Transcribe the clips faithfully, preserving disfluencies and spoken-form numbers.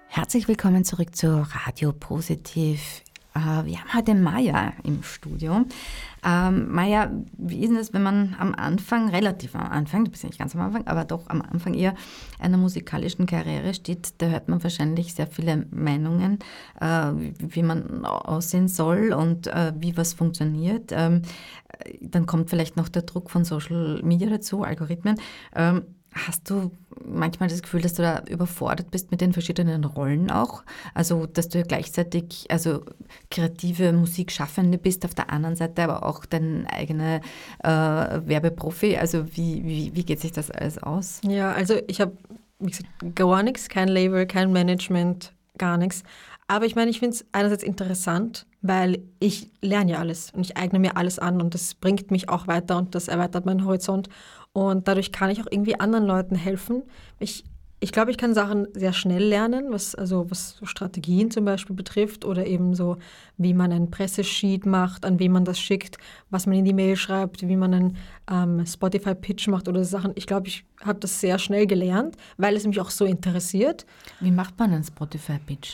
Herzlich willkommen zurück zu Radio Positiv. Äh, wir haben heute Maja im Studio. Ähm, Maja, wie ist denn das, wenn man am Anfang, relativ am Anfang, du bist ja nicht ganz am Anfang, aber doch am Anfang eher einer musikalischen Karriere steht, da hört man wahrscheinlich sehr viele Meinungen, äh, wie man aussehen soll und äh, wie was funktioniert. Ähm, dann kommt vielleicht noch der Druck von Social Media dazu, Algorithmen. Ähm, Hast du manchmal das Gefühl, dass du da überfordert bist mit den verschiedenen Rollen auch? Also, dass du ja gleichzeitig also kreative Musikschaffende bist auf der anderen Seite, aber auch dein eigener äh, Werbeprofi. Also, wie, wie, wie geht sich das alles aus? Ja, also ich habe, wie gesagt, gar nichts, kein Label, kein Management, gar nichts. Aber ich meine, ich finde es einerseits interessant, weil ich lerne ja alles und ich eigne mir alles an und das bringt mich auch weiter und das erweitert meinen Horizont. Und dadurch kann ich auch irgendwie anderen Leuten helfen. Ich, ich glaube, ich kann Sachen sehr schnell lernen, was, also was so Strategien zum Beispiel betrifft oder eben so, wie man ein Pressesheet macht, an wen man das schickt, was man in die Mail schreibt, wie man einen ähm, Spotify-Pitch macht oder Sachen. Ich glaube, ich habe das sehr schnell gelernt, weil es mich auch so interessiert. Wie macht man einen Spotify-Pitch?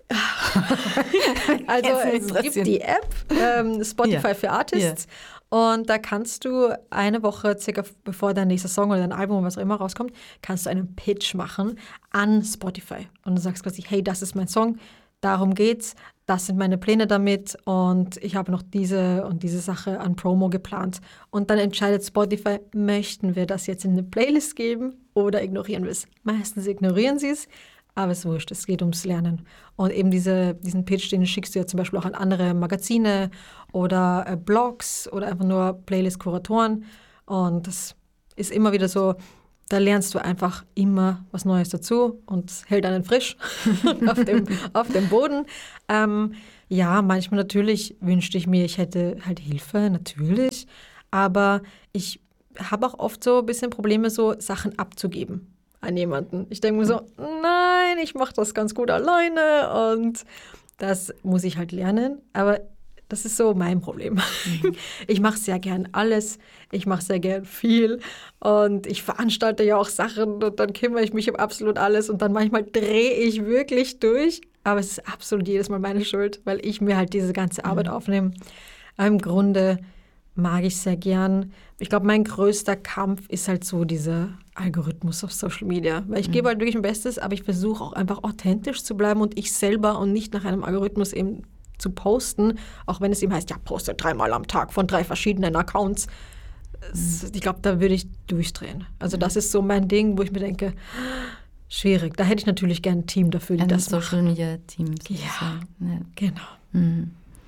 Also es gibt die App ähm, Spotify ja. für Artists ja. und da kannst du eine Woche circa bevor dein nächster Song oder dein Album oder was auch immer rauskommt, kannst du einen Pitch machen an Spotify und du sagst quasi, hey, das ist mein Song, darum geht's, das sind meine Pläne damit und ich habe noch diese und diese Sache an Promo geplant und dann entscheidet Spotify, möchten wir das jetzt in eine Playlist geben oder ignorieren wir es? Meistens ignorieren sie es. Aber es ist wurscht, es geht ums Lernen. Und eben diese, diesen Pitch, den schickst du ja zum Beispiel auch an andere Magazine oder äh, Blogs oder einfach nur Playlist-Kuratoren. Und das ist immer wieder so, da lernst du einfach immer was Neues dazu und es hält einen frisch auf, dem, auf dem Boden. Ähm, ja, manchmal natürlich wünschte ich mir, ich hätte halt Hilfe, natürlich. Aber ich habe auch oft so ein bisschen Probleme, so Sachen abzugeben an jemanden. Ich denke mir so, nein, ich mache das ganz gut alleine und das muss ich halt lernen, aber das ist so mein Problem. Mhm. Ich mache sehr gern alles, ich mache sehr gern viel und ich veranstalte ja auch Sachen und dann kümmere ich mich um absolut alles und dann manchmal drehe ich wirklich durch, aber es ist absolut jedes Mal meine Schuld, weil ich mir halt diese ganze Arbeit mhm. aufnehme. Aber im Grunde mag ich sehr gern. Ich glaube, mein größter Kampf ist halt so dieser Algorithmus auf Social Media. Weil ich mhm. gebe halt wirklich mein Bestes, aber ich versuche auch einfach authentisch zu bleiben und ich selber und nicht nach einem Algorithmus eben zu posten, auch wenn es eben heißt, ja, poste dreimal am Tag von drei verschiedenen Accounts. Mhm. Ich glaube, da würde ich durchdrehen. Also das ist so mein Ding, wo ich mir denke, schwierig. Da hätte ich natürlich gerne ein Team dafür, die ein das Social Media Team. Ja, ja, genau. Mhm.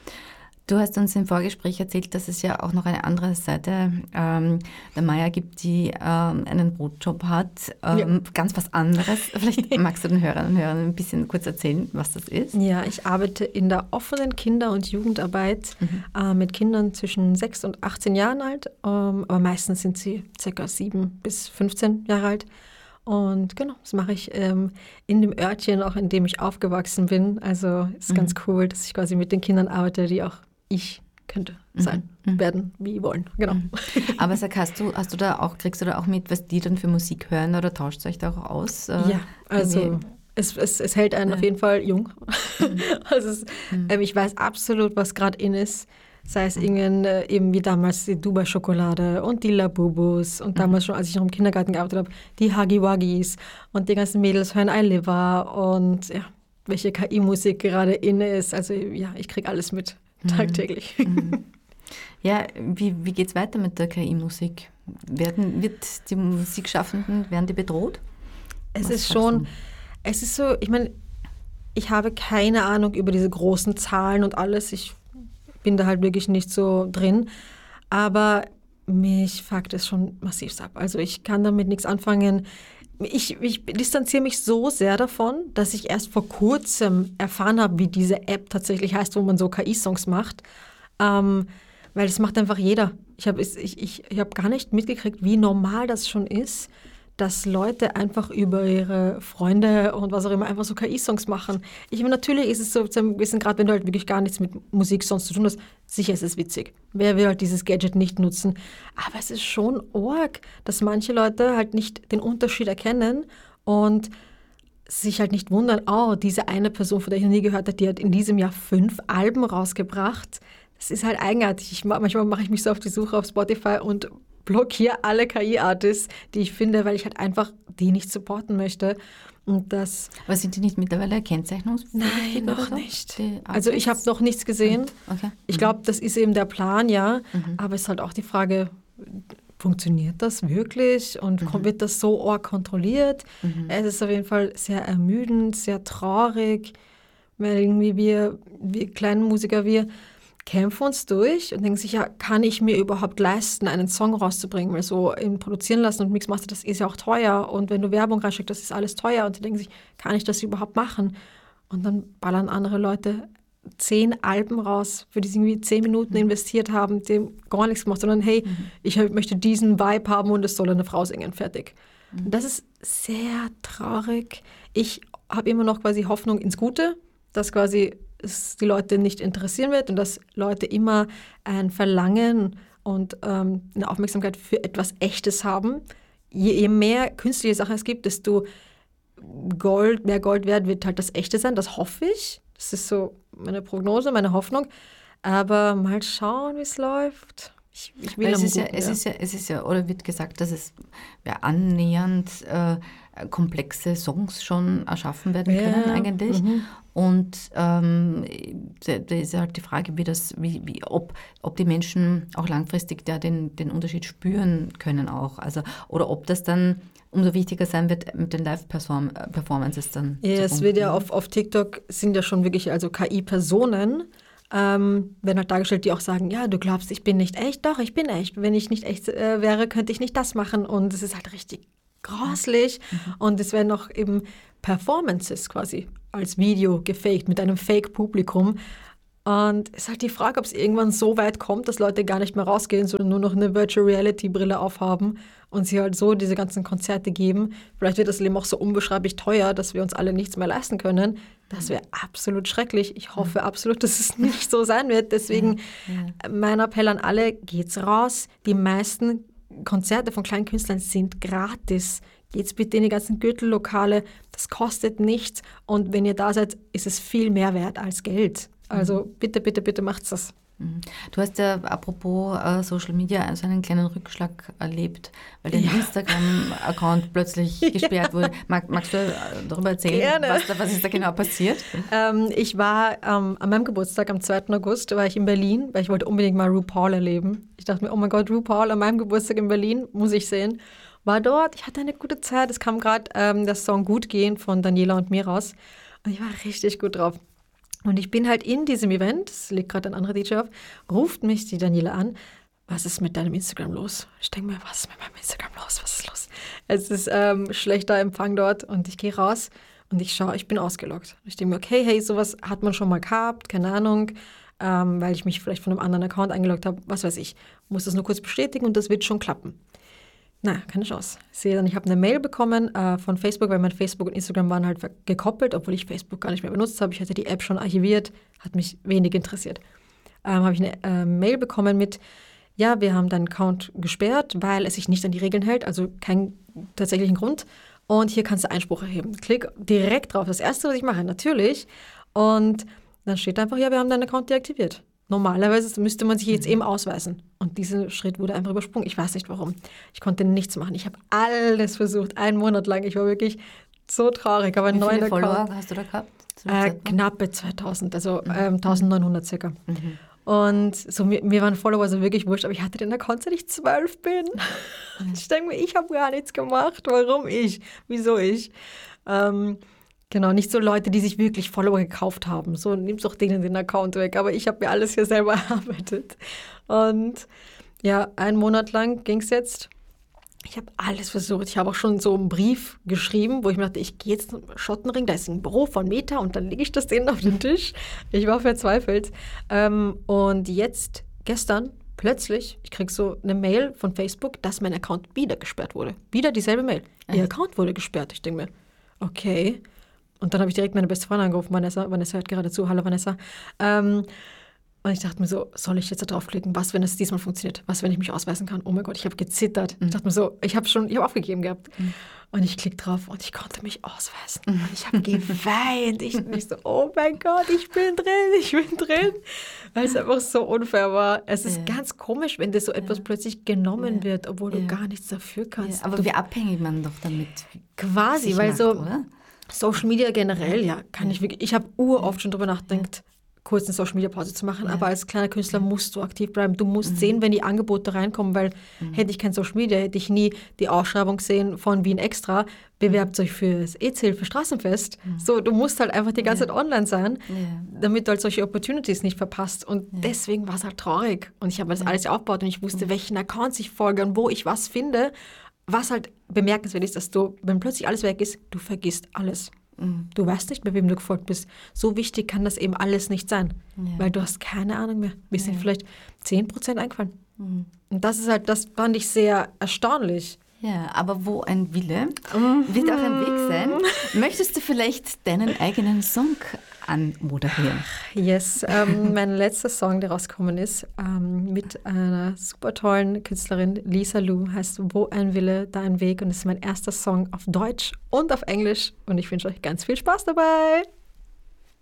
Du hast uns im Vorgespräch erzählt, dass es ja auch noch eine andere Seite ähm, der Maja gibt, die ähm, einen Brotjob hat. Ähm, ja. Ganz was anderes. Vielleicht magst du den Hörern und Hörern ein bisschen kurz erzählen, was das ist? Ja, ich arbeite in der offenen Kinder- und Jugendarbeit mhm. äh, mit Kindern zwischen sechs und achtzehn Jahren alt. Ähm, aber meistens sind sie ca. sieben bis fünfzehn Jahre alt. Und genau, das mache ich ähm, in dem Örtchen, auch in dem ich aufgewachsen bin. Also ist mhm. ganz cool, dass ich quasi mit den Kindern arbeite, die auch ich könnte sein, mhm. werden, wie wollen. Genau. Mhm. Aber sag, hast du, hast du da auch, kriegst du da auch mit, was die dann für Musik hören oder tauscht euch da auch aus? Ja, also es, es, es hält einen ja. auf jeden Fall jung. Mhm. Also es, mhm. ähm, ich weiß absolut, was gerade in ist. Sei es mhm. äh, eben wie damals die Dubai-Schokolade und die Labubus und damals mhm. schon, als ich noch im Kindergarten gearbeitet habe, die Huggy Wuggies und die ganzen Mädels hören I Liver und ja, welche K I-Musik gerade inne ist. Also ja, ich kriege alles mit. Tagtäglich. Mhm. Ja, wie, wie geht es weiter mit der K I-Musik? Werden, wird die Musikschaffenden, werden die bedroht? Es Was ist schon, du? es ist so, ich meine, ich habe keine Ahnung über diese großen Zahlen und alles. Ich bin da halt wirklich nicht so drin. Aber mich fuckt es schon massiv ab. Also ich kann damit nichts anfangen. Ich, ich distanziere mich so sehr davon, dass ich erst vor kurzem erfahren habe, wie diese App tatsächlich heißt, wo man so K I-Songs macht. Ähm, weil das macht einfach jeder. Ich habe ich, ich, ich hab gar nicht mitgekriegt, wie normal das schon ist, dass Leute einfach über ihre Freunde und was auch immer einfach so K I-Songs machen. Ich meine, natürlich ist es so, ein bisschen, gerade wenn du halt wirklich gar nichts mit Musik sonst zu tun hast, sicher ist es witzig. Wer will halt dieses Gadget nicht nutzen? Aber es ist schon arg, dass manche Leute halt nicht den Unterschied erkennen und sich halt nicht wundern, oh, diese eine Person, von der ich noch nie gehört habe, die hat in diesem Jahr fünf Alben rausgebracht. Das ist halt eigenartig. Ich, manchmal mache ich mich so auf die Suche auf Spotify und blockiere alle K I-Artists, die ich finde, weil ich halt einfach die nicht supporten möchte. Und das Aber sind die nicht mittlerweile kennzeichnungspflichtig? Nein, noch so? nicht. Also ich habe noch nichts gesehen. Okay. Ich glaube, das ist eben der Plan, ja. Mhm. Aber es ist halt auch die Frage, funktioniert das wirklich und Mhm. wird das so arg kontrolliert? Mhm. Es ist auf jeden Fall sehr ermüdend, sehr traurig, weil irgendwie wir, wir kleinen Musiker, wir kämpfen uns durch und denken sich, ja, kann ich mir überhaupt leisten, einen Song rauszubringen? Weil so in produzieren lassen und Mixmaster, das ist ja auch teuer. Und wenn du Werbung reinschickst, das ist alles teuer. Und die denken sich, kann ich das überhaupt machen? Und dann ballern andere Leute zehn Alben raus, für die sie irgendwie zehn Minuten investiert haben, dem gar nichts gemacht, sondern hey, mhm. ich möchte diesen Vibe haben und es soll eine Frau singen, fertig. Mhm. Das ist sehr traurig. Ich habe immer noch quasi Hoffnung ins Gute, dass quasi es die Leute nicht interessieren wird und dass Leute immer ein Verlangen und ähm, eine Aufmerksamkeit für etwas Echtes haben. Je, je mehr künstliche Sachen es gibt, desto Gold, mehr Gold wert wird halt das Echte sein, das hoffe ich. Das ist so meine Prognose, meine Hoffnung. Aber mal schauen, wie es läuft. Ich, ich will Weil am es ist ja, Guten, es ja. ist ja, es ist ja, oder wird gesagt, dass es ja, annähernd äh, komplexe Songs schon erschaffen werden Ja, können eigentlich. mhm. Und ähm, da da ist halt die Frage, wie das, wie, wie, ob, ob die Menschen auch langfristig da den, den Unterschied spüren können auch. Also, oder ob das dann umso wichtiger sein wird, mit den Live-Performances dann Ja, zu es wird ja punkten. auf, auf TikTok sind ja schon wirklich also K I-Personen, ähm, werden halt dargestellt, die auch sagen, ja, du glaubst, ich bin nicht echt? Doch, ich bin echt. Wenn ich nicht echt äh, wäre, könnte ich nicht das machen. Und es ist halt richtig grauslich. Mhm. Und es werden auch eben Performances quasi als Video gefaked mit einem Fake-Publikum. Und es ist halt die Frage, ob es irgendwann so weit kommt, dass Leute gar nicht mehr rausgehen, sondern nur noch eine Virtual-Reality-Brille aufhaben und sie halt so diese ganzen Konzerte geben. Vielleicht wird das Leben auch so unbeschreiblich teuer, dass wir uns alle nichts mehr leisten können. Das wäre absolut schrecklich. Ich hoffe ja. absolut, dass es nicht so sein wird. Deswegen ja. Ja. mein Appell an alle, geht's raus. Die meisten Konzerte von kleinen Künstlern sind gratis. Geht's bitte in die ganzen Gürtellokale. Das kostet nichts. Und wenn ihr da seid, ist es viel mehr wert als Geld. Also bitte, bitte, bitte macht's das. Du hast ja apropos äh, Social Media also einen kleinen Rückschlag erlebt, weil dein ja. Instagram-Account plötzlich gesperrt ja. wurde. Mag, magst du darüber erzählen, Gerne. was, da, was ist da genau passiert? Ähm, ich war ähm, an meinem Geburtstag, am zweiten August, war ich in Berlin, weil ich wollte unbedingt mal RuPaul erleben. Ich dachte mir, oh mein Gott, RuPaul an meinem Geburtstag in Berlin, muss ich sehen. War dort, ich hatte eine gute Zeit. Es kam gerade ähm, das Song Gut gehen von Daniela und mir raus. Und ich war richtig gut drauf. Und ich bin halt in diesem Event, es legt gerade ein anderer D J auf, ruft mich die Daniela an, was ist mit deinem Instagram los? Ich denke mir, was ist mit meinem Instagram los? Was ist los? Es ist ähm, schlechter Empfang dort und ich gehe raus und ich schaue, ich bin ausgeloggt. Ich denke mir, okay, hey, sowas hat man schon mal gehabt, keine Ahnung, ähm, weil ich mich vielleicht von einem anderen Account eingeloggt habe, was weiß ich. Muss das nur kurz bestätigen und das wird schon klappen. Na, keine Chance. Ich sehe dann, ich habe eine Mail bekommen äh, von Facebook, weil mein Facebook und Instagram waren halt gekoppelt, obwohl ich Facebook gar nicht mehr benutzt habe. Ich hatte die App schon archiviert, hat mich wenig interessiert. Ähm, habe ich eine äh, Mail bekommen mit, ja, wir haben deinen Account gesperrt, weil es sich nicht an die Regeln hält, also keinen tatsächlichen Grund. Und hier kannst du Einspruch erheben. Klick direkt drauf. Das Erste, was ich mache, natürlich. Und dann steht einfach, ja, wir haben deinen Account deaktiviert. Normalerweise müsste man sich jetzt eben ausweisen. Und dieser Schritt wurde einfach übersprungen. Ich weiß nicht warum. Ich konnte nichts machen. Ich habe alles versucht, einen Monat lang. Ich war wirklich so traurig. Aber Wie neuen viele Follower Account, hast du da gehabt? Äh, knappe zweitausend, also Mhm. ähm, eintausendneunhundert circa. Mhm. Und so, mir, mir waren Follower so wirklich wurscht, aber ich hatte den Account, seit ich zwölf bin. Ich denke mir, ich habe gar nichts gemacht. Warum ich? Wieso ich? Ähm, Genau, nicht so Leute, die sich wirklich Follower gekauft haben. So, nimmst doch denen den Account weg. Aber ich habe mir alles hier selber erarbeitet. Und ja, einen Monat lang ging es jetzt. Ich habe alles versucht. Ich habe auch schon so einen Brief geschrieben, wo ich mir dachte, ich gehe jetzt zum Schottenring, da ist ein Büro von Meta und dann lege ich das denen auf den Tisch. Ich war verzweifelt. Ähm, und jetzt, gestern, plötzlich, ich kriege so eine Mail von Facebook, dass mein Account wieder gesperrt wurde. Wieder dieselbe Mail. Ihr Account wurde gesperrt. Ich denke mir, okay. Und dann habe ich direkt meine beste Freundin angerufen, Vanessa. Vanessa hört gerade zu. Hallo Vanessa. Ähm, Und ich dachte mir so, soll ich jetzt da draufklicken? Was, wenn es diesmal funktioniert? Was, wenn ich mich ausweisen kann? Oh mein Gott, ich habe gezittert. Mhm. Ich dachte mir so, ich habe schon, ich habe aufgegeben gehabt. Mhm. Und ich klicke drauf und ich konnte mich ausweisen. Mhm. Und ich habe geweint. Ich, ich so, oh mein Gott, ich bin drin, ich bin drin. Weil es einfach so unfair war. Es ist ja. ganz komisch, wenn dir so etwas ja. plötzlich genommen ja. wird, obwohl ja. du gar nichts dafür kannst. Ja, aber du, wie abhängig man doch damit quasi, weil macht, so oder? Social Media generell, ja, kann ja. ich wirklich, ich habe uroft schon drüber nachgedacht, kurz eine Social-Media-Pause zu machen, ja. aber als kleiner Künstler ja. musst du aktiv bleiben. Du musst mhm. sehen, wenn die Angebote reinkommen, weil mhm. hätte ich kein Social-Media, hätte ich nie die Ausschreibung gesehen von Wien Extra, bewerbt euch für das E-Zähl für Straßenfest. Mhm. So, du musst halt einfach die ganze ja. Zeit online sein, ja. damit du halt solche Opportunities nicht verpasst. Und ja. deswegen war es halt traurig. Und ich habe das ja. alles aufgebaut und ich wusste, welchen Accounts ich folge und wo ich was finde. Was halt bemerkenswert ist, dass du, wenn plötzlich alles weg ist, du vergisst alles. Du weißt nicht mehr, wem du gefolgt bist. So wichtig kann das eben alles nicht sein, ja. weil du hast keine Ahnung mehr. Mir ja. sind vielleicht zehn Prozent eingefallen. Mhm. Und das ist halt, das fand ich sehr erstaunlich. Ja, aber wo ein Wille, mhm. wird auch ein Weg sein. Möchtest du vielleicht deinen eigenen Song anmoderieren? Yes, ähm, mein letzter Song, der rausgekommen ist, ähm, mit einer super tollen Künstlerin, Lisa Lou, heißt Wo ein Wille, da ein Weg. Und es ist mein erster Song auf Deutsch und auf Englisch. Und ich wünsche euch ganz viel Spaß dabei.